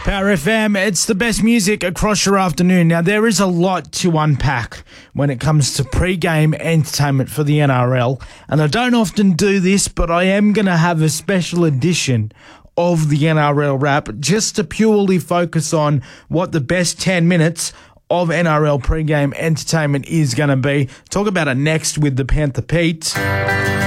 Power FM, it's the best music across your afternoon. Now, there is a lot to unpack when it comes to pre-game entertainment for the NRL, and I don't often do this, but I am going to have a special edition of the NRL Wrap just to purely focus on what the best 10 minutes of NRL pre-game entertainment is going to be. Talk about it next with the Panther Pete.